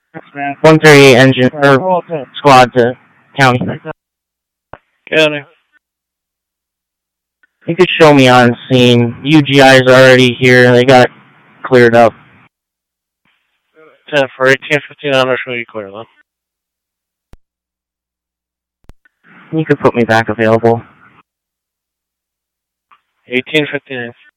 138 engine, or squad to county. County. You could show me on scene. UGI's already here. They got cleared up. 10 for 1859, I'll show you clear then. You could put me back available. 1859.